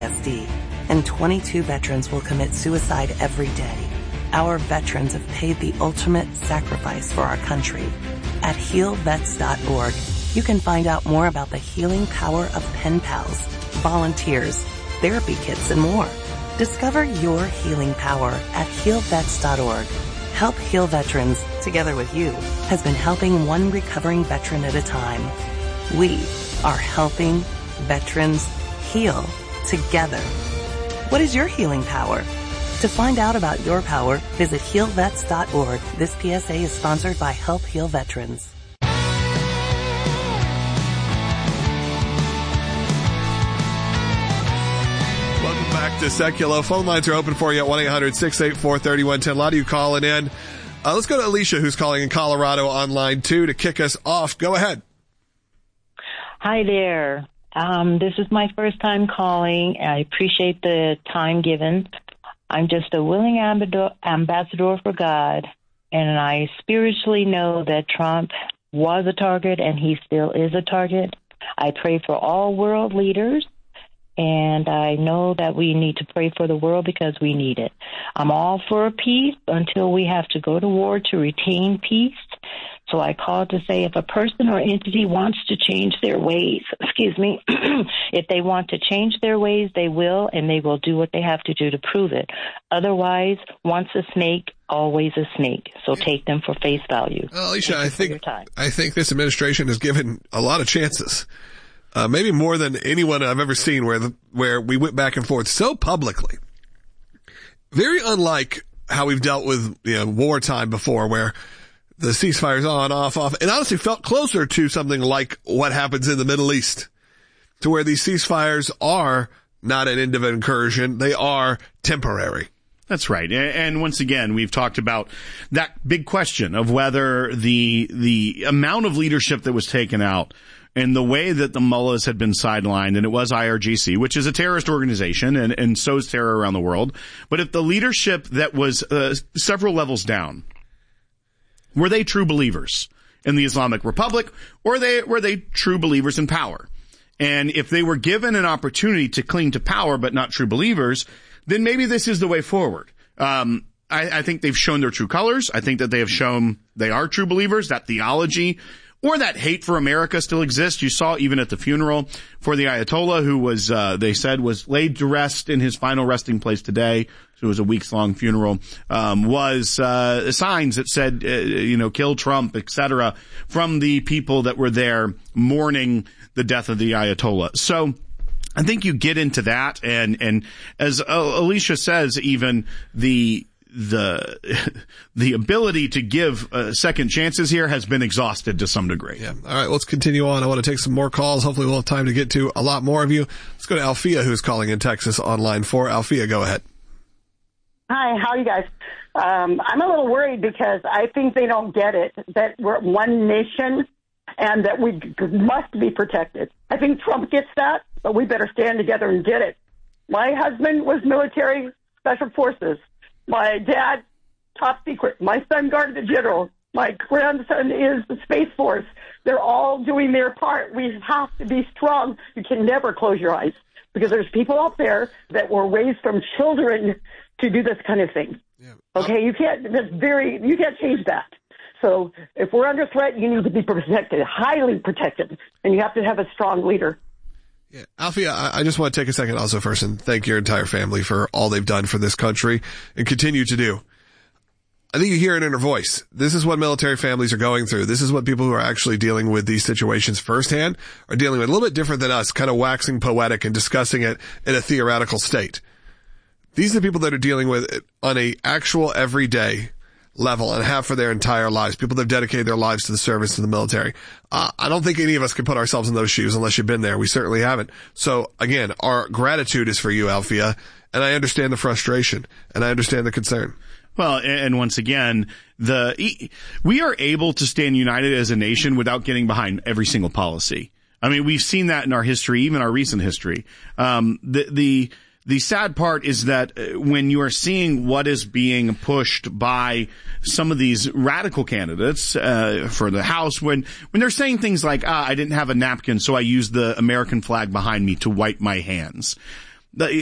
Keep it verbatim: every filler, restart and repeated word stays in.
P T S D, and twenty-two veterans will commit suicide every day. Our veterans have paid the ultimate sacrifice for our country. At heal vets dot org, you can find out more about the healing power of pen pals, volunteers, therapy kits, and more. Discover your healing power at heal vets dot org. Help Heal Veterans, together with you, has been helping one recovering veteran at a time. We are helping veterans heal together. What is your healing power? To find out about your power, visit heal vets dot org. This P S A is sponsored by Help Heal Veterans. Welcome back to Secular. Phone lines are open for you at one eight hundred six eight four three one one zero. A lot of you calling in. Uh, let's go to Alicia, who's calling in Colorado on line two to kick us off. Go ahead. Hi there. Um, this is my first time calling. I appreciate the time given. I'm just a willing ambassador for God, and I spiritually know that Trump was a target and he still is a target. I pray for all world leaders, and I know that we need to pray for the world because we need it. I'm all for peace until we have to go to war to retain peace. So I called to say if a person or entity wants to change their ways, excuse me, if they want to change their ways, they will, and they will do what they have to do to prove it. Otherwise, once a snake, always a snake. So take them for face value. Well, Alicia, I think, I think this administration has given a lot of chances. Uh, maybe more than anyone I've ever seen where the, where we went back and forth so publicly. Very unlike how we've dealt with, you know, wartime before, where the ceasefire's on, off, off. It honestly felt closer to something like what happens in the Middle East, to where these ceasefires are not an end of an incursion. They are temporary. That's right. And once again, we've talked about that big question of whether the the amount of leadership that was taken out and the way that the mullahs had been sidelined, and it was I R G C, which is a terrorist organization and, and sows terror around the world. But if the leadership that was uh, several levels down, were they true believers in the Islamic Republic, or they were they true believers in power? And if they were given an opportunity to cling to power but not true believers, then maybe this is the way forward. Um, I, I think they've shown their true colors. I think that they have shown they are true believers, that theology or that hate for America still exists. You saw even at the funeral for the Ayatollah, who was, uh, they said was laid to rest in his final resting place today. So it was a weeks long funeral, um, was, uh, signs that said, uh, you know, kill Trump, et cetera, from the people that were there mourning the death of the Ayatollah. So I think you get into that. And, and as Alicia says, even the, the the ability to give uh, second chances here has been exhausted to some degree. Yeah. All right, let's continue on. I want to take some more calls. Hopefully we'll have time to get to a lot more of you. Let's go to Alfia, who's calling in Texas on line four. Alfia, go ahead. Hi, how are you guys? Um, I'm a little worried because I think they don't get it, that we're one nation and that we must be protected. I think Trump gets that, but we better stand together and get it. My husband was military special forces. My dad, top secret. My son guarded the general. My grandson is the Space Force. They're all doing their part. We have to be strong. You can never close your eyes because there's people out there that were raised from children to do this kind of thing. Yeah. Okay, you can't. That's very. You can't change that. So if we're under threat, you need to be protected, highly protected, and you have to have a strong leader. Yeah. Alfia, I, I just want to take a second also first and thank your entire family for all they've done for this country and continue to do. I think you hear it in her voice. This is what military families are going through. This is what people who are actually dealing with these situations firsthand are dealing with. A little bit different than us, kind of waxing poetic and discussing it in a theoretical state. These are the people that are dealing with it on a actual everyday level and have for their entire lives. People that have dedicated their lives to the service of the military. Uh, I don't think any of us can put ourselves in those shoes unless you've been there. We certainly haven't. So again, our gratitude is for you, Alfia, and I understand the frustration and I understand the concern. Well, and once again, the we are able to stand united as a nation without getting behind every single policy. I mean, we've seen that in our history, even our recent history. Um, the the The sad part is that when you are seeing what is being pushed by some of these radical candidates uh, for the House, when when they're saying things like, ah, I didn't have a napkin, so I used the American flag behind me to wipe my hands. The,